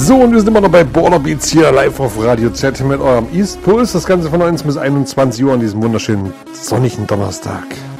So, und wir sind immer noch bei Border Beats hier live auf Radio Z mit eurem East Pulse. Das Ganze von 19 bis 21 Uhr an diesem wunderschönen sonnigen Donnerstag.